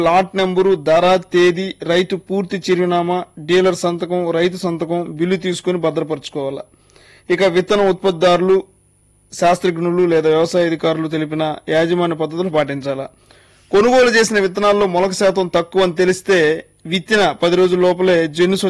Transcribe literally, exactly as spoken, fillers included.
Lot number, ధర, తేదీ, రైతు పూర్తి చిరునామా, డీలర్ సంతకం, రైతు సంతకం, బిల్లు తీసుకుని భద్రపరచుకోవాలా. ఇక విత్తన ఉత్పత్తిదారులు, శాస్త్రజ్ఞులు లేదా వ్యవసాయ అధికారులు తెలిపిన యాజమాన్య పద్ధతులు పాటించాలా. కొనుగోలు చేసిన విత్తనాల్లో మొలక శాతం తక్కువ అని తెలిస్తే విత్తిన పది రోజుల లోపలే జన్యు